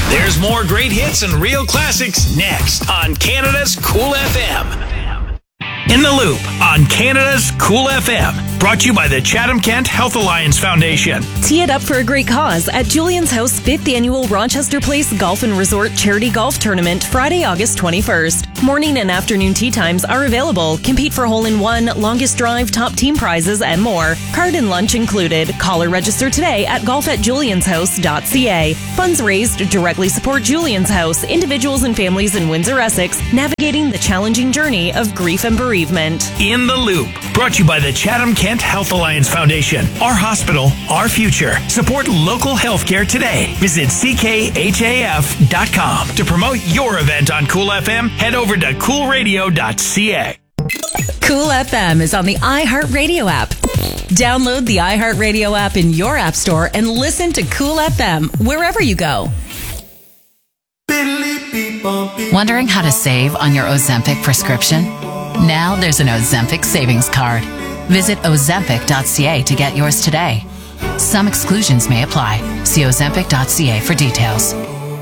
There's more great hits and real classics next on Canada's Cool FM. In the Loop on Canada's Cool FM. Brought to you by the Chatham-Kent Health Alliance Foundation. Tee it up for a great cause at Julian's House 5th Annual Rochester Place Golf and Resort Charity Golf Tournament, Friday, August 21st. Morning and afternoon tee times are available. Compete for hole-in-one, longest drive, top team prizes, and more. Card and lunch included. Call or register today at golf@julianshouse.ca. Funds raised directly support Julian's House, individuals and families in Windsor, Essex, navigating the challenging journey of grief and bereavement. In the Loop, brought to you by the Chatham-Kent Health Alliance Foundation. Our hospital, our future. Support local healthcare today. Visit ckhaf.com. To promote your event on Cool FM, head over to coolradio.ca. Cool FM is on the iHeartRadio app. Download the iHeartRadio app in your app store and listen to Cool FM wherever you go. Wondering how to save on your Ozempic prescription? Now there's an Ozempic savings card. Visit ozempic.ca to get yours today. Some exclusions may apply. See ozempic.ca for details.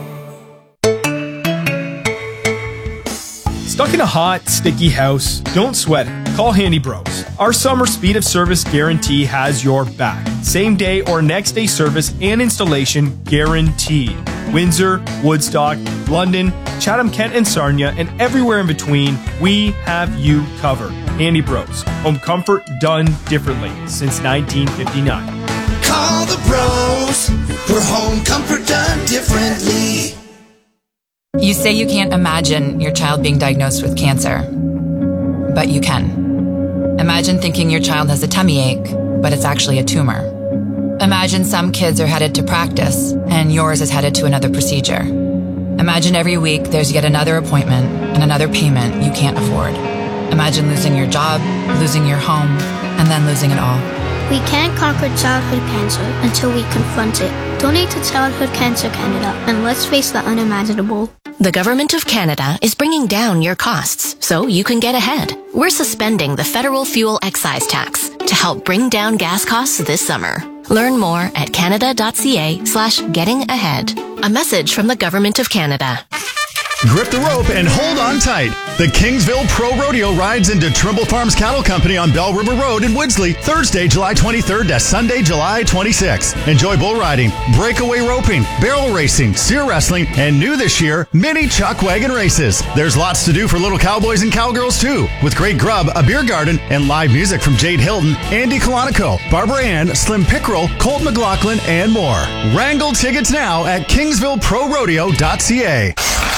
Stuck in a hot, sticky house? Don't sweat it. Call Handy Bros. Our summer speed of service guarantee has your back. Same day or next day service and installation guaranteed. Windsor, Woodstock, London, Chatham-Kent and Sarnia, and everywhere in between, we have you covered. Handy Bros. Home comfort done differently since 1959. Call the bros for home comfort done differently. You say you can't imagine your child being diagnosed with cancer, but you can. Imagine thinking your child has a tummy ache, but it's actually a tumor. Imagine some kids are headed to practice and yours is headed to another procedure. Imagine every week there's yet another appointment and another payment you can't afford. Imagine losing your job, losing your home, and then losing it all. We can't conquer childhood cancer until we confront it. Donate to Childhood Cancer Canada and let's face the unimaginable. The Government of Canada is bringing down your costs so you can get ahead. We're suspending the federal fuel excise tax to help bring down gas costs this summer. Learn more at canada.ca/getting-ahead. A message from the Government of Canada. Grip the rope and hold on tight. The Kingsville Pro Rodeo rides into Trimble Farms Cattle Company on Bell River Road in Woodsley, Thursday, July 23rd to Sunday, July 26th. Enjoy bull riding, breakaway roping, barrel racing, steer wrestling, and new this year, mini chuck wagon races. There's lots to do for little cowboys and cowgirls too, with great grub, a beer garden, and live music from Jade Hilton, Andy Colonico, Barbara Ann, Slim Pickrell, Colt McLaughlin, and more. Wrangle tickets now at kingsvilleprorodeo.ca.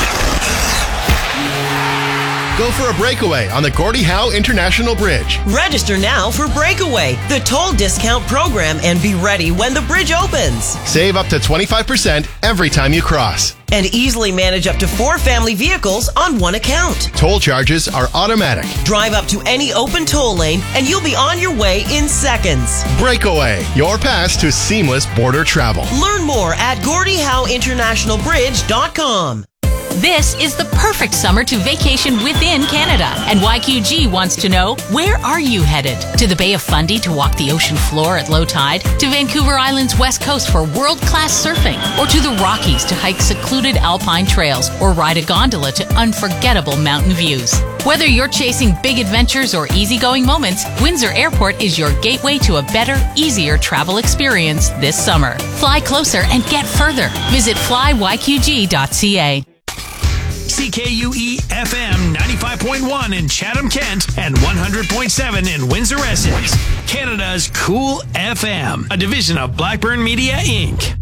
Go for a breakaway on the Gordie Howe International Bridge. Register now for Breakaway, the toll discount program, and be ready when the bridge opens. Save up to 25% every time you cross. And easily manage up to 4 family vehicles on one account. Toll charges are automatic. Drive up to any open toll lane and you'll be on your way in seconds. Breakaway, your pass to seamless border travel. Learn more at GordieHoweInternationalBridge.com. This is the perfect summer to vacation within Canada. And YQG wants to know, where are you headed? To the Bay of Fundy to walk the ocean floor at low tide? To Vancouver Island's west coast for world-class surfing? Or to the Rockies to hike secluded alpine trails or ride a gondola to unforgettable mountain views? Whether you're chasing big adventures or easygoing moments, Windsor Airport is your gateway to a better, easier travel experience this summer. Fly closer and get further. Visit flyyqg.ca. CKUE FM 95.1 in Chatham-Kent and 100.7 in Windsor, Essex. Canada's Cool FM, a division of Blackburn Media, Inc.